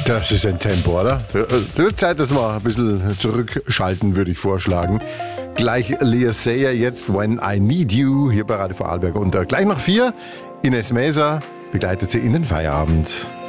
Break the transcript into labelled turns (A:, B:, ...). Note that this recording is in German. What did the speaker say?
A: Das ist ein Tempo, oder? Es wird Zeit, dass wir ein bisschen zurückschalten, würde ich vorschlagen. Gleich Lea Sayer, jetzt When I Need You, hier bei Radio Vorarlberg. Und gleich nach 4, Ines Maser begleitet sie in den Feierabend.